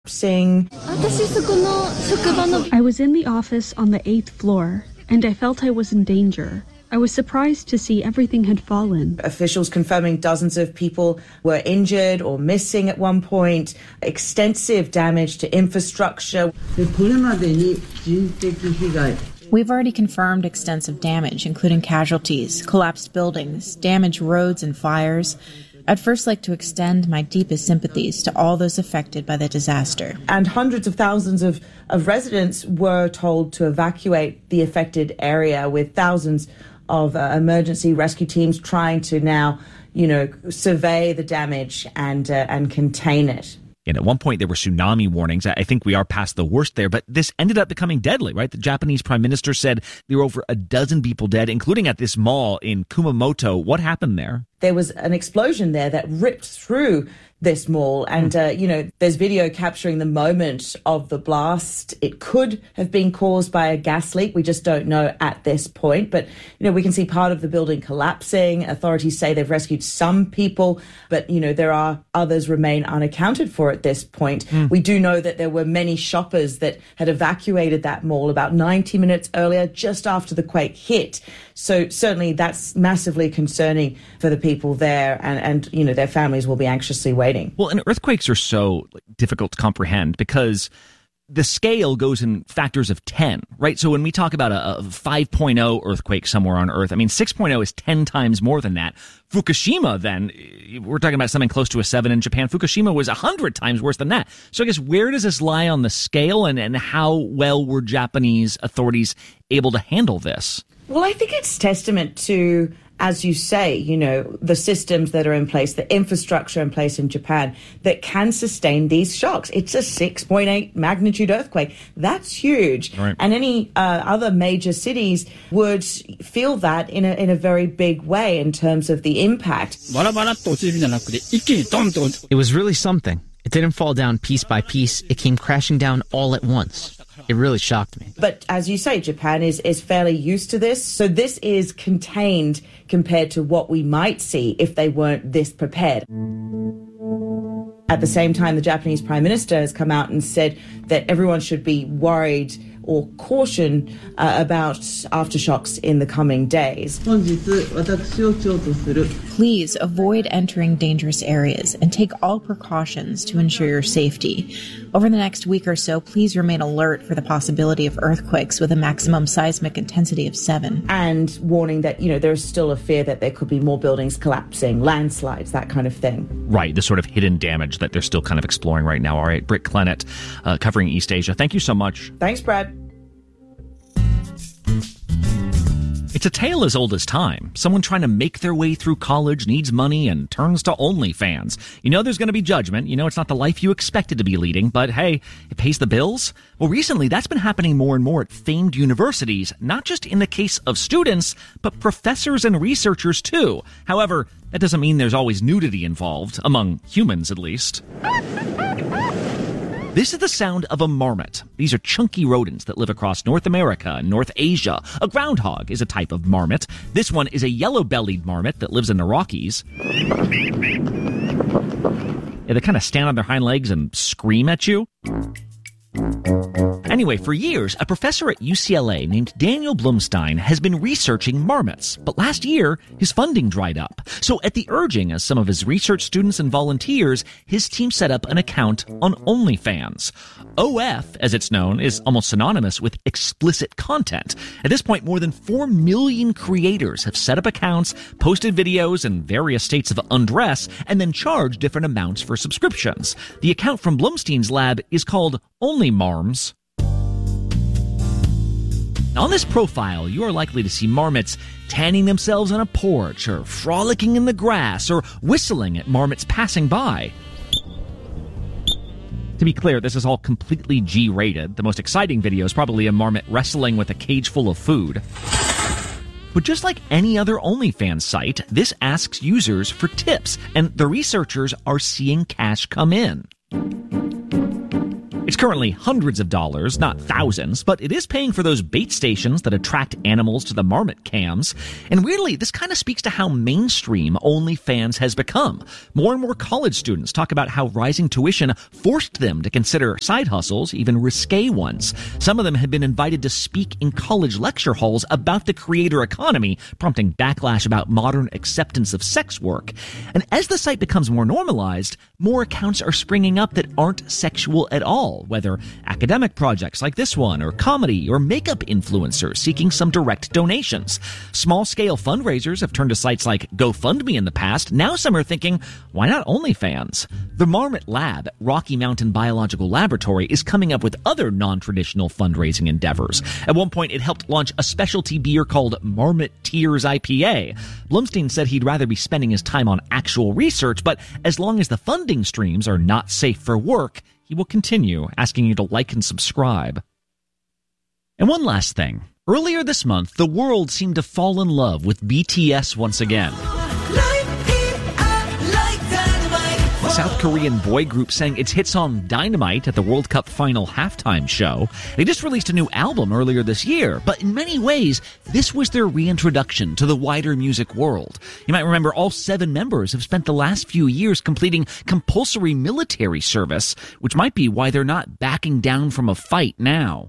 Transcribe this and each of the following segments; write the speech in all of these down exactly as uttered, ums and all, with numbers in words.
Sing. I was in the office on the eighth floor, and I felt I was in danger. I was surprised to see everything had fallen. Officials confirming dozens of people were injured or missing at one point. Extensive damage to infrastructure. We've already confirmed extensive damage, including casualties, collapsed buildings, damaged roads, and fires. I'd first like to extend my deepest sympathies to all those affected by the disaster. And hundreds of thousands of, of residents were told to evacuate the affected area, with thousands of uh, emergency rescue teams trying to now, you know, survey the damage and uh, and contain it. And at one point, there were tsunami warnings. I think we are past the worst there, but this ended up becoming deadly, right? The Japanese prime minister said there were over a dozen people dead, including at this mall in Kumamoto. What happened there? There was an explosion there that ripped through this mall. And, uh, you know, there's video capturing the moment of the blast. It could have been caused by a gas leak. We just don't know at this point. But, you know, we can see part of the building collapsing. Authorities say they've rescued some people, but, you know, there are others remain unaccounted for at this point. Mm. We do know that there were many shoppers that had evacuated that mall about ninety minutes earlier, just after the quake hit. So certainly that's massively concerning for the people there, and, and you know, their families will be anxiously waiting. Well, and earthquakes are so difficult to comprehend because the scale goes in factors of ten, right? So when we talk about a, a five point oh earthquake somewhere on Earth, I mean, six point oh is ten times more than that. Fukushima, then, we're talking about something close to a seven in Japan. Fukushima was one hundred times worse than that. So I guess where does this lie on the scale, and, and how well were Japanese authorities able to handle this? Well, I think it's testament to, as you say, you know, the systems that are in place, the infrastructure in place in Japan that can sustain these shocks. It's a six point eight magnitude earthquake. That's huge. Right. And any uh, other major cities would feel that in a, in a very big way in terms of the impact. It was really something. It didn't fall down piece by piece. It came crashing down all at once. It really shocked me. But as you say, Japan is, is fairly used to this. So this is contained compared to what we might see if they weren't this prepared. At the same time, the Japanese Prime Minister has come out and said that everyone should be worried or caution uh, about aftershocks in the coming days. Please avoid entering dangerous areas and take all precautions to ensure your safety. Over the next week or so, please remain alert for the possibility of earthquakes with a maximum seismic intensity of seven. And warning that, you know, there's still a fear that there could be more buildings collapsing, landslides, that kind of thing. Right, the sort of hidden damage that they're still kind of exploring right now. All right, Britt Clennett, uh, covering East Asia. Thank you so much. Thanks, Brad. It's a tale as old as time. Someone trying to make their way through college needs money and turns to OnlyFans. You know there's going to be judgment. You know it's not the life you expected to be leading, but hey, it pays the bills. Well, recently that's been happening more and more at famed universities, not just in the case of students, but professors and researchers too. However, that doesn't mean there's always nudity involved, among humans at least. This is the sound of a marmot. These are chunky rodents that live across North America and North Asia. A groundhog is a type of marmot. This one is a yellow-bellied marmot that lives in the Rockies. Yeah, they kind of stand on their hind legs and scream at you. Anyway, for years, a professor at U C L A named Daniel Blumstein has been researching marmots, but last year, his funding dried up. So at the urging of some of his research students and volunteers, his team set up an account on OnlyFans. O F, as it's known, is almost synonymous with explicit content. At this point, more than four million creators have set up accounts, posted videos in various states of undress, and then charged different amounts for subscriptions. The account from Blumstein's lab is called OnlyMarms. On this profile, you are likely to see marmots tanning themselves on a porch, or frolicking in the grass, or whistling at marmots passing by. To be clear, this is all completely G-rated. The most exciting video is probably a marmot wrestling with a cage full of food. But just like any other OnlyFans site, this asks users for tips, and the researchers are seeing cash come in. It's currently hundreds of dollars, not thousands, but it is paying for those bait stations that attract animals to the marmot cams. And weirdly, this kind of speaks to how mainstream OnlyFans has become. More and more college students talk about how rising tuition forced them to consider side hustles, even risque ones. Some of them have been invited to speak in college lecture halls about the creator economy, prompting backlash about modern acceptance of sex work. And as the site becomes more normalized, more accounts are springing up that aren't sexual at all, whether academic projects like this one, or comedy, or makeup influencers seeking some direct donations. Small-scale fundraisers have turned to sites like GoFundMe in the past. Now some are thinking, why not OnlyFans? The Marmot Lab at Rocky Mountain Biological Laboratory is coming up with other non-traditional fundraising endeavors. At one point, it helped launch a specialty beer called Marmot Tears I P A. Blumstein said he'd rather be spending his time on actual research, but as long as the funding streams are not safe for work, he will continue asking you to like and subscribe. And one last thing. Earlier this month, the world seemed to fall in love with B T S once again. The South Korean boy group sang its hit song Dynamite at the World Cup final halftime show. They just released a new album earlier this year, but in many ways, this was their reintroduction to the wider music world. You might remember all seven members have spent the last few years completing compulsory military service, which might be why they're not backing down from a fight now.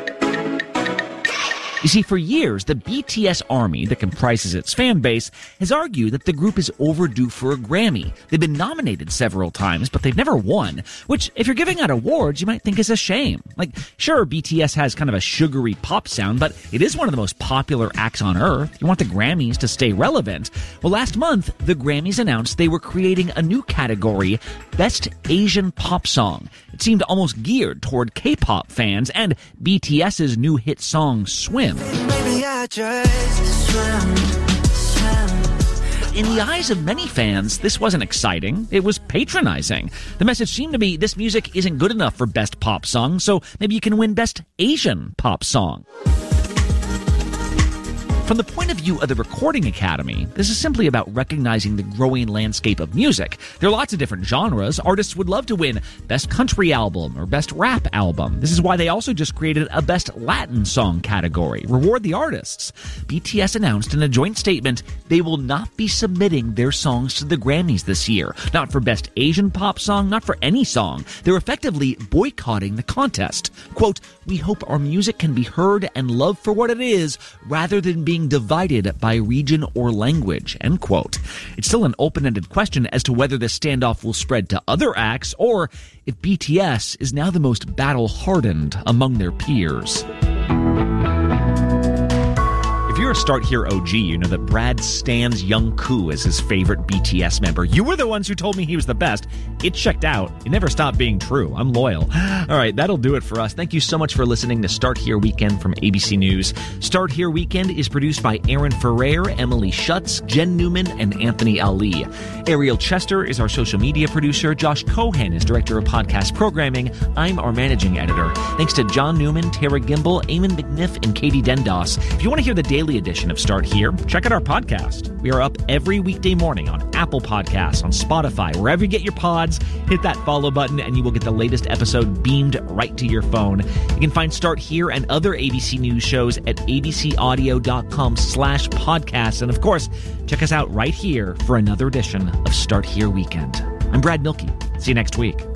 You see, for years, the B T S army that comprises its fan base has argued that the group is overdue for a Grammy. They've been nominated several times, but they've never won, which, if you're giving out awards, you might think is a shame. Like, sure, B T S has kind of a sugary pop sound, but it is one of the most popular acts on Earth. You want the Grammys to stay relevant. Well, last month, the Grammys announced they were creating a new category, Best Asian Pop Song. It seemed almost geared toward K-pop fans and BTS's new hit song, Swim. Maybe I just swim, swim. In the eyes of many fans, this wasn't exciting. It was patronizing. The message seemed to be this music isn't good enough for Best Pop Song, so maybe you can win Best Asian Pop Song. From the point of view of the Recording Academy, this is simply about recognizing the growing landscape of music. There are lots of different genres. Artists would love to win Best Country Album or Best Rap Album. This is why they also just created a Best Latin Song category. Reward the artists. B T S announced in a joint statement they will not be submitting their songs to the Grammys this year. Not for Best Asian Pop Song, not for any song. They're effectively boycotting the contest. Quote, "We hope our music can be heard and loved for what it is, rather than being divided by region or language," end quote. It's still an open-ended question as to whether this standoff will spread to other acts or if B T S is now the most battle-hardened among their peers. If you're a Start Here O G, you know that Brad stands Jungkook as his favorite B T S member. You were the ones who told me he was the best. It checked out. It never stopped being true. I'm loyal. All right, that'll do it for us. Thank you so much for listening to Start Here Weekend from A B C News. Start Here Weekend is produced by Aaron Ferrer, Emily Schutz, Jen Newman, and Anthony Ali. Ariel Chester is our social media producer. Josh Cohen is director of podcast programming. I'm our managing editor. Thanks to John Newman, Tara Gimbel, Eamon McNiff, and Katie Dendos. If you want to hear the daily edition of Start Here, check out our podcast. We are up every weekday morning on Apple Podcasts, on Spotify, wherever you get your pods. Hit that follow button and you will get the latest episode beamed right to your phone. You can find Start Here and other A B C News shows at abcaudio.com slash podcasts. And of course, check us out right here for another edition of Start Here Weekend. I'm Brad Milkey. See you next week.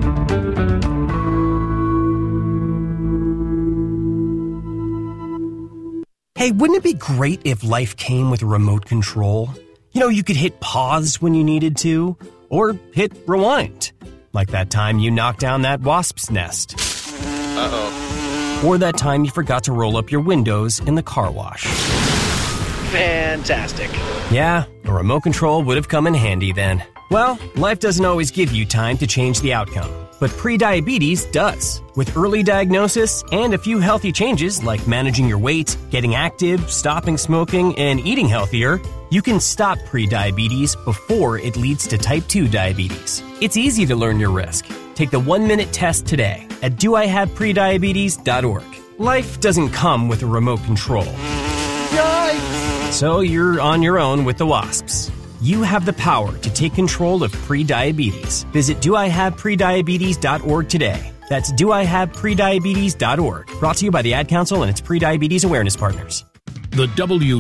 Hey, wouldn't it be great if life came with a remote control? You know, you could hit pause when you needed to, or hit rewind. Like that time you knocked down that wasp's nest. Uh-oh. Or that time you forgot to roll up your windows in the car wash. Fantastic. Yeah, a remote control would have come in handy then. Well, life doesn't always give you time to change the outcome, but prediabetes does. With early diagnosis and a few healthy changes like managing your weight, getting active, stopping smoking, and eating healthier, you can stop prediabetes before it leads to type two diabetes. It's easy to learn your risk. Take the one-minute test today at do I have prediabetes dot org. Life doesn't come with a remote control. Yikes! So you're on your own with the wasps. You have the power to take control of prediabetes. Visit do I have prediabetes dot org today. That's do I have prediabetes dot org. Brought to you by the Ad Council and its prediabetes awareness partners. The W.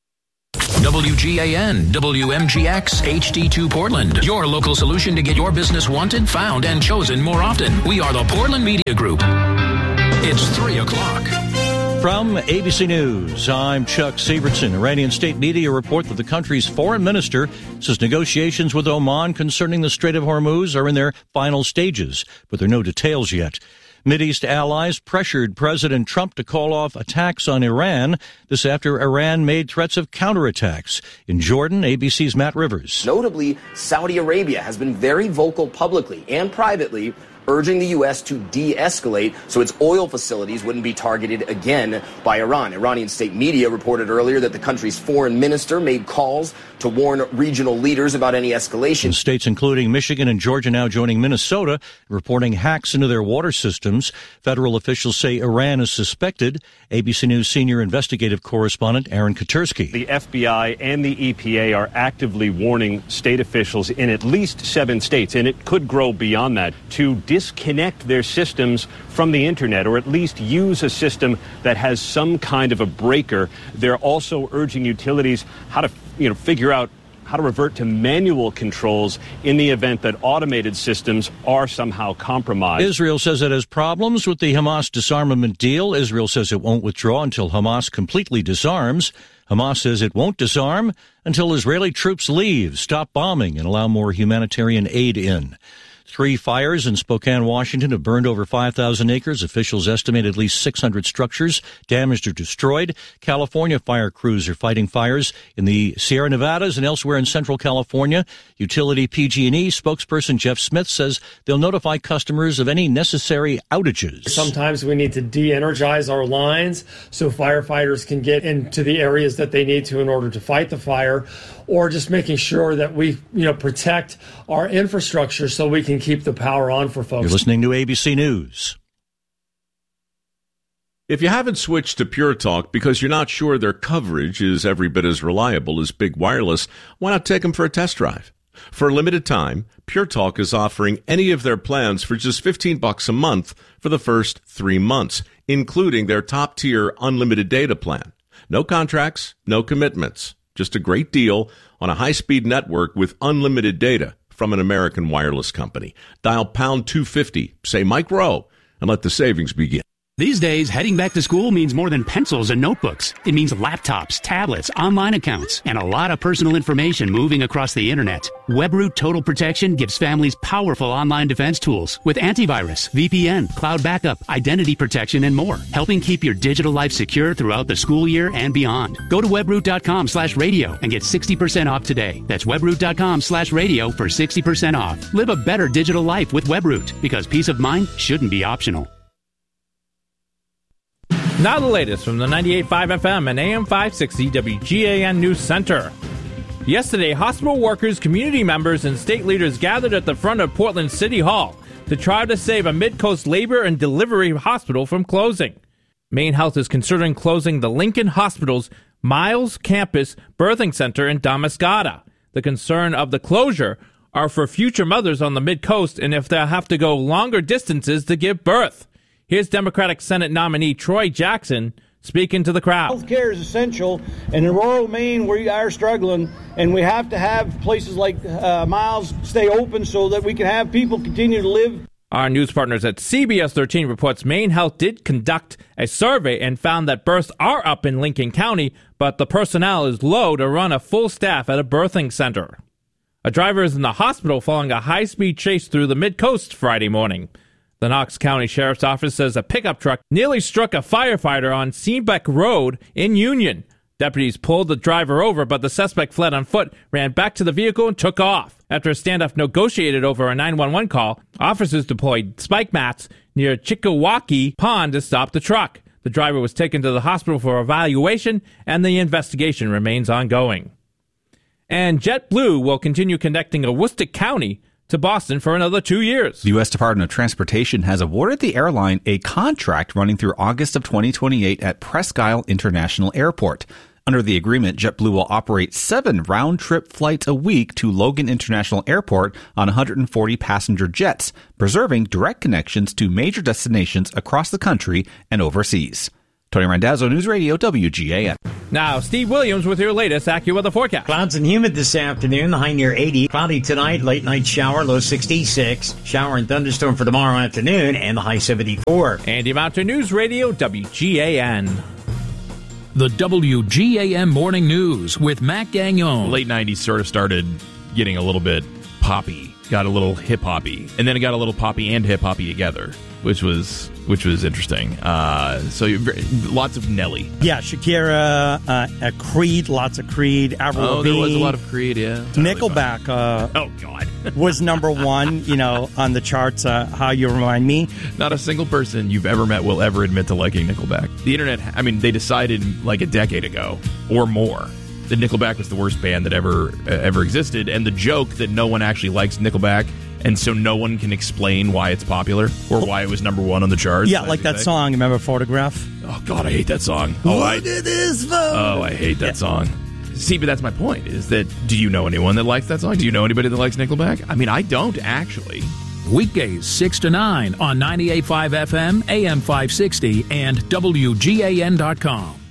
W G A N, W M G X, H D two Portland. Your local solution to get your business wanted, found, and chosen more often. We are the Portland Media Group. It's three o'clock. From A B C News, I'm Chuck Severson. Iranian state media report that the country's foreign minister says negotiations with Oman concerning the Strait of Hormuz are in their final stages, but there are no details yet. Mideast allies pressured President Trump to call off attacks on Iran. This after Iran made threats of counterattacks. In Jordan, A B C's Matt Rivers. Notably, Saudi Arabia has been very vocal publicly and privately, urging the U S to de-escalate so its oil facilities wouldn't be targeted again by Iran. Iranian state media reported earlier that the country's foreign minister made calls to warn regional leaders about any escalation. States including Michigan and Georgia now joining Minnesota, reporting hacks into their water systems. Federal officials say Iran is suspected. A B C News senior investigative correspondent Aaron Katursky. The F B I and the E P A are actively warning state officials in at least seven states, and it could grow beyond that, to disconnect their systems from the internet, or at least use a system that has some kind of a breaker. They're also urging utilities how to, you know, figure out how to revert to manual controls in the event that automated systems are somehow compromised. Israel says it has problems with the Hamas disarmament deal. Israel says it won't withdraw until Hamas completely disarms. Hamas says it won't disarm until Israeli troops leave, stop bombing, and allow more humanitarian aid in. Three fires in Spokane, Washington have burned over five thousand acres. Officials estimate at least six hundred structures damaged or destroyed. California fire crews are fighting fires in the Sierra Nevadas and elsewhere in Central California. Utility P G and E spokesperson Jeff Smith says they'll notify customers of any necessary outages. Sometimes we need to de-energize our lines so firefighters can get into the areas that they need to in order to fight the fire, or just making sure that we, you know, protect our infrastructure so we can keep the power on for folks. You're listening to A B C News. If you haven't switched to Pure Talk because you're not sure their coverage is every bit as reliable as Big Wireless, why not take them for a test drive? For a limited time, Pure Talk is offering any of their plans for just fifteen bucks a month for the first three months, including their top-tier unlimited data plan. No contracts, no commitments. Just a great deal on a high-speed network with unlimited data from an American wireless company. Dial pound two fifty, say Mike Rowe, and let the savings begin. These days, heading back to school means more than pencils and notebooks. It means laptops, tablets, online accounts, and a lot of personal information moving across the internet. WebRoot Total Protection gives families powerful online defense tools with antivirus, V P N, cloud backup, identity protection, and more, helping keep your digital life secure throughout the school year and beyond. Go to webroot.com slash radio and get sixty percent off today. That's webroot.com slash radio for sixty percent off. Live a better digital life with WebRoot, because peace of mind shouldn't be optional. Now the latest from the ninety-eight point five F M and A M five sixty W G A N News Center. Yesterday, hospital workers, community members, and state leaders gathered at the front of Portland City Hall to try to save a Midcoast labor and delivery hospital from closing. Maine Health is considering closing the Lincoln Hospital's Miles Campus Birthing Center in Damariscotta. The concern of the closure are for future mothers on the Midcoast and if they'll have to go longer distances to give birth. Here's Democratic Senate nominee Troy Jackson speaking to the crowd. Healthcare is essential, and in rural Maine we are struggling, and we have to have places like uh, Miles stay open so that we can have people continue to live. Our news partners at C B S thirteen reports Maine Health did conduct a survey and found that births are up in Lincoln County, but the personnel is low to run a full staff at a birthing center. A driver is in the hospital following a high-speed chase through the Mid-Coast Friday morning. The Knox County Sheriff's Office says a pickup truck nearly struck a firefighter on Seabeck Road in Union. Deputies pulled the driver over, but the suspect fled on foot, ran back to the vehicle, and took off. After a standoff negotiated over a nine one one call, officers deployed spike mats near Chickawaukee Pond to stop the truck. The driver was taken to the hospital for evaluation, and the investigation remains ongoing. And JetBlue will continue connecting Aroostook County to Boston for another two years. The U S Department of Transportation has awarded the airline a contract running through August of twenty twenty-eight at Presque Isle International Airport. Under the agreement, JetBlue will operate seven round-trip flights a week to Logan International Airport on one hundred forty passenger jets, preserving direct connections to major destinations across the country and overseas. Tony Randazzo, News Radio, W G A N. Now, Steve Williams with your latest AccuWeather forecast. Clouds and humid this afternoon, the high near eighty. Cloudy tonight, late night shower, low sixty-six. Shower and thunderstorm for tomorrow afternoon, and the high seventy-four. Andy Mountain, News Radio, W G A N. The W G A M Morning News with Matt Gagnon. Late nineties sort of started getting a little bit poppy, got a little hip-hoppy, and then it got a little poppy and hip-hoppy together, which was which was interesting. Uh, so lots of Nelly. Yeah, Shakira, uh, Creed, lots of Creed, Avril Oh, Lavigne. there was a lot of Creed, yeah. Totally Nickelback. Uh, oh, God. was number one, you know, on the charts, uh, How You Remind Me. Not a single person you've ever met will ever admit to liking Nickelback. The internet, I mean, they decided like a decade ago or more that Nickelback was the worst band that ever uh, ever existed, and the joke that no one actually likes Nickelback, and so no one can explain why it's popular or why it was number one on the charts. Yeah, like that song, remember Photograph? Oh, God, I hate that song. Oh, I, Look at this photo. oh, I hate that yeah. song. See, but that's my point, is that do you know anyone that likes that song? Do you know anybody that likes Nickelback? I mean, I don't, actually. Weekdays six to nine on ninety-eight point five F M, A M five sixty, and W G A N dot com.